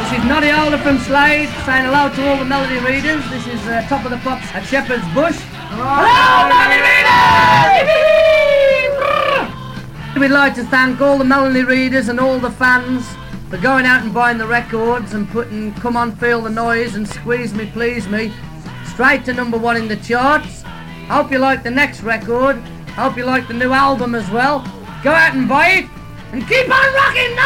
This is Noddy Alder from Slade, saying hello to all the Melody readers. This is Top of the Pops at Shepherd's Bush. Hello, Melody readers! We'd like to thank all the Melody readers and all the fans for going out and buying the records and putting Come On Feel the Noise and Squeeze Me Please Me straight to number 1 in the charts. Hope you like the next record. Hope you like the new album as well. Go out and buy it and keep on rocking!